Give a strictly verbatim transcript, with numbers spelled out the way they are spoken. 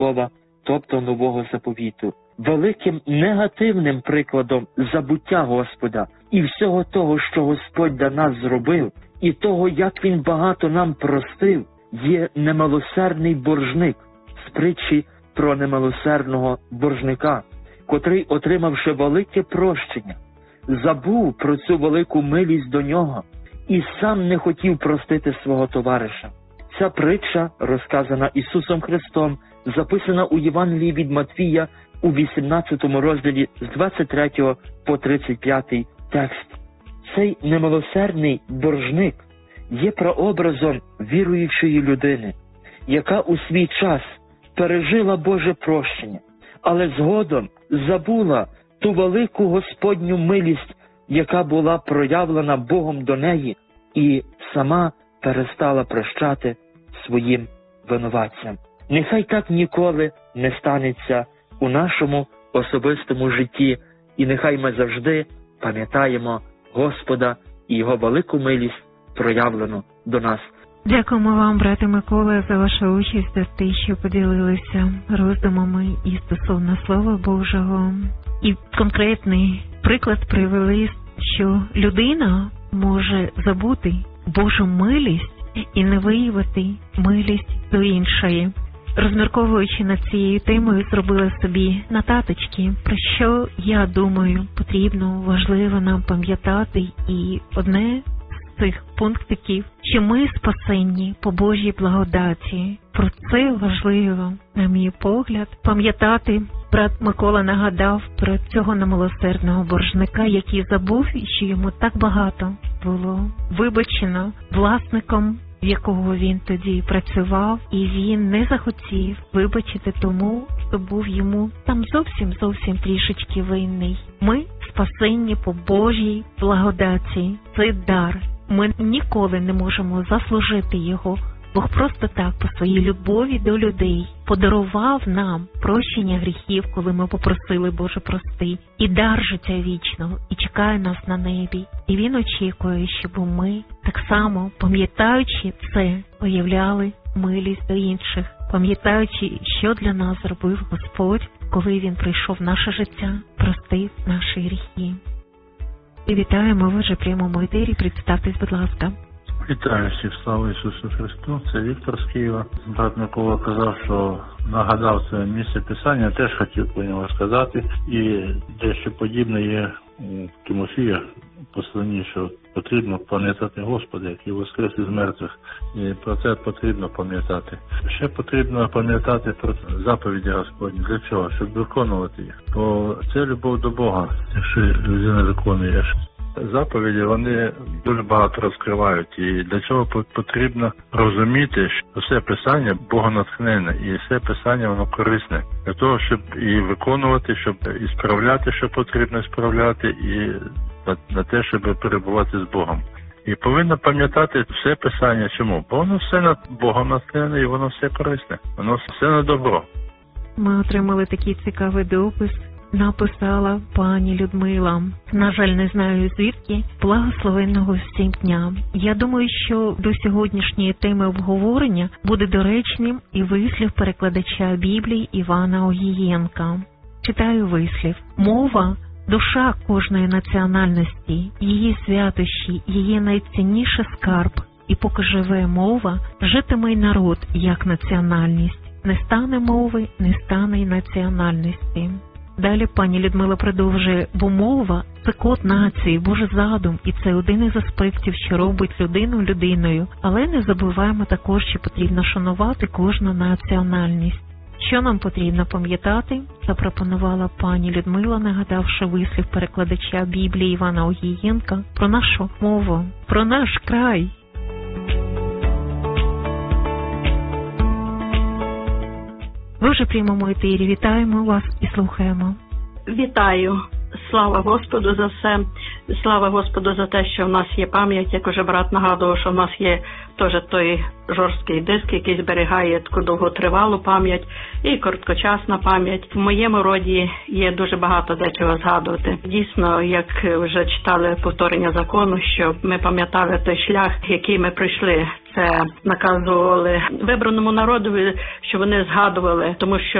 слова, тобто нового заповіту. Великим негативним прикладом забуття Господа і всього того, що Господь для нас зробив, і того, як Він багато нам простив, є немилосердний боржник з притчі про немилосердного боржника, котрий, отримавши велике прощення, забув про цю велику милість до нього і сам не хотів простити свого товариша. Ця притча, розказана Ісусом Христом, записана у Євангелії від Матвія у вісімнадцятому розділі з двадцять третього по тридцять п'ятий текст. Цей немилосердний боржник є прообразом віруючої людини, яка у свій час пережила Боже прощення, але згодом забула ту велику Господню милість, яка була проявлена Богом до неї, і сама перестала прощати своїм винуватцям. Нехай так ніколи не станеться у нашому особистому житті, і нехай ми завжди пам'ятаємо Господа і Його велику милість, проявлену до нас. Дякуємо вам, брате Микола, за вашу участь, за те, що поділилися роздумами і стосовно Слова Божого. І конкретний приклад привели, що людина може забути Божу милість і не виявити милість до іншої. Розмірковуючи над цією темою, зробила собі нотаточки, про що, я думаю, потрібно, важливо нам пам'ятати. І одне з цих пунктиків, що ми спасенні по Божій благодаті. Про це важливо, на мій погляд, пам'ятати. Брат Микола нагадав про цього немилосердного боржника, який забув, що йому так багато було вибачено власником, в якого він тоді працював, і він не захотів вибачити тому, хто був йому там зовсім-зовсім трішечки винний. Ми спасенні по Божій благодаті. Це дар. Ми ніколи не можемо заслужити його. Бог просто так, по своїй любові до людей, подарував нам прощення гріхів, коли ми попросили, Боже, прости, і дар життя вічного, і чекає нас на небі. І Він очікує, щоб ми, так само, пам'ятаючи це, виявляли милість до інших, пам'ятаючи, що для нас зробив Господь, коли Він прийшов в наше життя, простив наші гріхи. І вітаємо, ви вже в прямому етері, представтесь, будь ласка. Вітаю всіх, слава Ісусу Христу, це Віктор з Києва. Брат Микола казав, що нагадав це місце Писання, теж хотів про нього сказати. І дещо подібне є у Тимофія посланні, що потрібно пам'ятати Господа, який воскрес із мертвих. І про це потрібно пам'ятати. Ще потрібно пам'ятати про заповіді Господні. Для чого? Щоб виконувати їх. Бо це любов до Бога, якщо людина виконує. Заповіді, вони дуже багато розкривають, і для цього потрібно розуміти, що все Писання богонатхненне, і все Писання, воно корисне. Для того, щоб і виконувати, щоб і справляти, що потрібно справляти, і на, на те, щоб перебувати з Богом. І повинно пам'ятати все Писання. Чому? Бо воно все над Богом натхненне, і воно все корисне. Воно все на добро. Ми отримали такий цікавий допис. Написала пані Людмила. На жаль, не знаю звідки. Благословенного всім дня. Я думаю, що до сьогоднішньої теми обговорення буде доречним і вислів перекладача Біблії Івана Огієнка. Читаю вислів. Мова – душа кожної національності, її святощі, її найцінніший скарб. І поки живе мова, житиме й народ як національність. Не стане мови, не стане й національності. Далі пані Людмила продовжує, бо мова – це код нації, Божий задум, і це один із аспектів, що робить людину людиною. Але не забуваємо також, що потрібно шанувати кожну національність. Що нам потрібно пам'ятати, запропонувала пані Людмила, нагадавши вислів перекладача Біблії Івана Огієнка про нашу мову, про наш край. Ви вже в прямому етері. Вітаємо вас і слухаємо. Вітаю. Слава Господу за все. Слава Господу за те, що в нас є пам'ять. Як уже брат нагадував, що в нас є теж той жорсткий диск, який зберігає таку довготривалу пам'ять і короткочасна пам'ять. В моєму роді є дуже багато дечого згадувати. Дійсно, як вже читали повторення закону, що ми пам'ятали той шлях, який ми пройшли. це наказували вибраному народові, що вони згадували, тому що